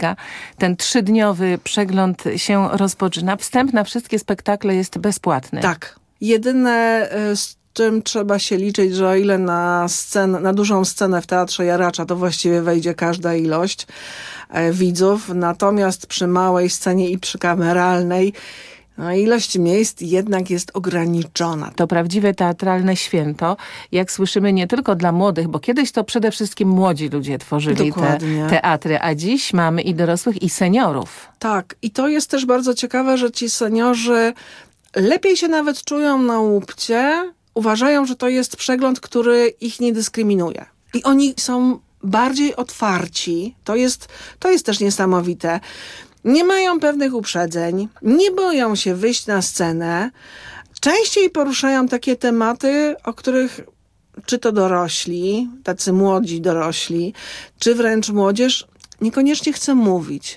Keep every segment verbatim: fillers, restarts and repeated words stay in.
Łódzka. Ten trzydniowy przegląd się rozpoczyna. Wstęp na wszystkie spektakle jest bezpłatny. Tak. Jedyne, z czym trzeba się liczyć, że o ile na, scenę, na dużą scenę w Teatrze Jaracza to właściwie wejdzie każda ilość e, widzów, natomiast przy małej scenie i przy kameralnej no, ilość miejsc jednak jest ograniczona. To prawdziwe teatralne święto, jak słyszymy, nie tylko dla młodych, bo kiedyś to przede wszystkim młodzi ludzie tworzyli te teatry, a dziś mamy i dorosłych, i seniorów. Tak, i to jest też bardzo ciekawe, że ci seniorzy lepiej się nawet czują na łupcie, uważają, że to jest przegląd, który ich nie dyskryminuje. I oni są bardziej otwarci. To jest, to jest też niesamowite. Nie mają pewnych uprzedzeń, nie boją się wyjść na scenę. Częściej poruszają takie tematy, o których czy to dorośli, tacy młodzi dorośli, czy wręcz młodzież niekoniecznie chce mówić.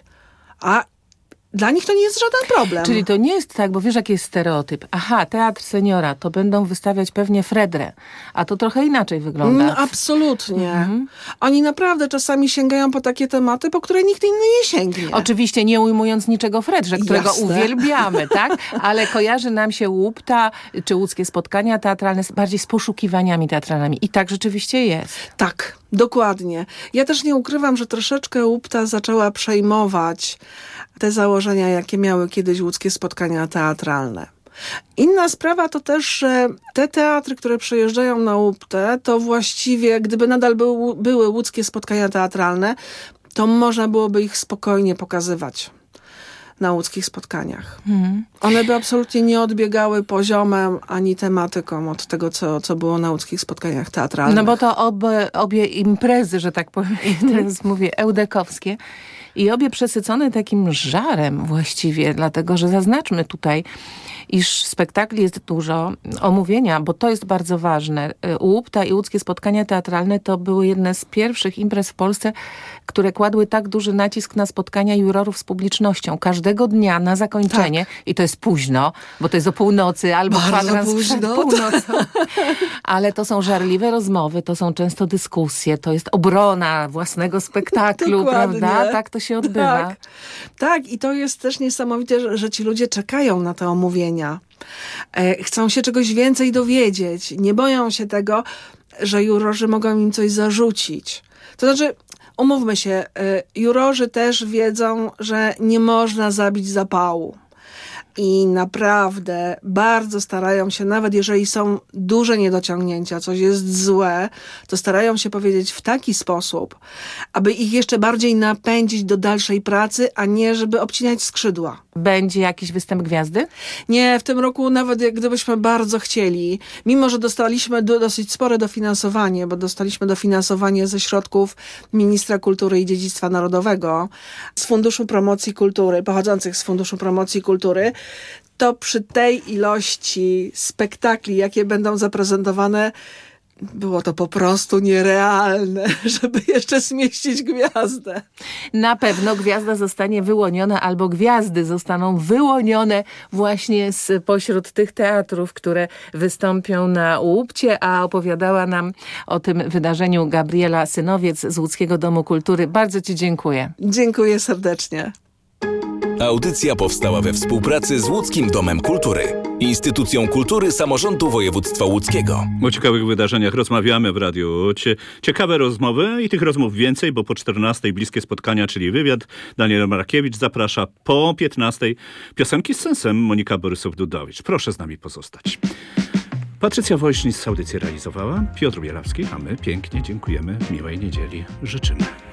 A dla nich to nie jest żaden problem. Czyli to nie jest tak, bo wiesz, jaki jest stereotyp. Aha, teatr seniora, to będą wystawiać pewnie Fredrę. A to trochę inaczej wygląda. No, absolutnie. Mhm. Oni naprawdę czasami sięgają po takie tematy, po które nikt inny nie sięgnie. Oczywiście nie ujmując niczego Fredrze, którego Jasne. uwielbiamy, tak? Ale kojarzy nam się Łupta, czy łódzkie spotkania teatralne bardziej z poszukiwaniami teatralnymi. I tak rzeczywiście jest. Tak, dokładnie. Ja też nie ukrywam, że troszeczkę Łupta zaczęła przejmować te założenia, jakie miały kiedyś łódzkie spotkania teatralne. Inna sprawa to też, że te teatry, które przyjeżdżają na Łuptę, to właściwie, gdyby nadal był, były łódzkie spotkania teatralne, to można byłoby ich spokojnie pokazywać na łódzkich spotkaniach. Hmm. One by absolutnie nie odbiegały poziomem ani tematyką od tego, co, co było na łódzkich spotkaniach teatralnych. No bo to obie, obie imprezy, że tak powiem, teraz mówię, eudekowskie, i obie przesycone takim żarem właściwie, dlatego że zaznaczmy tutaj, iż spektakli jest dużo, omówienia, bo to jest bardzo ważne. Łupta i łódzkie spotkania teatralne to były jedne z pierwszych imprez w Polsce, które kładły tak duży nacisk na spotkania jurorów z publicznością. Każdego dnia na zakończenie, tak. i to jest późno, bo to jest o północy albo kwadrans przed północą. Ale to są żarliwe rozmowy, to są często dyskusje, to jest obrona własnego spektaklu, Dokładnie. Prawda? Tak to się odbywa. Tak, tak. I to jest też niesamowite, że, że ci ludzie czekają na te omówienia. E, chcą się czegoś więcej dowiedzieć. Nie boją się tego, że jurorzy mogą im coś zarzucić. To znaczy, umówmy się, e, jurorzy też wiedzą, że nie można zabić zapału. I naprawdę bardzo starają się, nawet jeżeli są duże niedociągnięcia, coś jest złe, to starają się powiedzieć w taki sposób, aby ich jeszcze bardziej napędzić do dalszej pracy, a nie żeby obcinać skrzydła. Będzie jakiś występ gwiazdy? Nie, w tym roku nawet jak gdybyśmy bardzo chcieli, mimo że dostaliśmy do, dosyć spore dofinansowanie, bo dostaliśmy dofinansowanie ze środków Ministra Kultury i Dziedzictwa Narodowego, z Funduszu Promocji Kultury, pochodzących z Funduszu Promocji Kultury, to przy tej ilości spektakli, jakie będą zaprezentowane, było to po prostu nierealne, żeby jeszcze zmieścić gwiazdę. Na pewno gwiazda zostanie wyłoniona, albo gwiazdy zostaną wyłonione właśnie z pośród tych teatrów, które wystąpią na Łupcie, a opowiadała nam o tym wydarzeniu Gabriela Synowiec z Łódzkiego Domu Kultury. Bardzo ci dziękuję. Dziękuję serdecznie. Audycja powstała we współpracy z Łódzkim Domem Kultury, instytucją kultury samorządu województwa łódzkiego. O ciekawych wydarzeniach rozmawiamy w radiu. Ciekawe rozmowy i tych rozmów więcej, bo po czternastej bliskie spotkania, czyli wywiad. Daniel Markiewicz zaprasza po piętnastej piosenki z sensem. Monika Borysow-Dudowicz. Proszę z nami pozostać. Patrycja Woźnic audycję realizowała, Piotr Bielawski, a my pięknie dziękujemy, miłej niedzieli życzymy.